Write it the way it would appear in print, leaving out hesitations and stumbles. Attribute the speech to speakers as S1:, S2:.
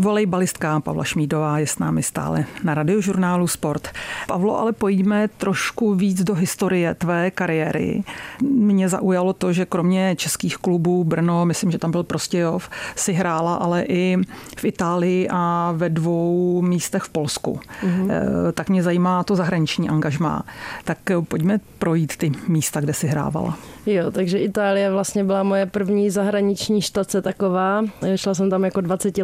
S1: Volejbalistka Pavla Šmídová je s námi stále na Radiožurnálu Sport. Pavlo, ale pojďme trošku víc do historie tvé kariéry. Mě zaujalo to, že kromě českých klubů Brno, myslím, že tam byl Prostějov, si hrála ale i v Itálii a ve 2 místech v Polsku. Tak mě zajímá to zahraniční angažmá. Tak pojďme projít ty místa, kde si hrávala.
S2: Jo, takže Itálie vlastně byla moje první zahraniční štace taková. Šla jsem tam jako 20